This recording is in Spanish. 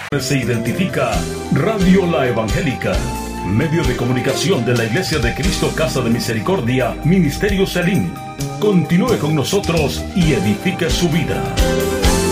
Se identifica Radio La Evangélica, medio de comunicación de la Iglesia de Cristo Casa de Misericordia, Ministerio Selim. Continúe con nosotros y edifique su vida.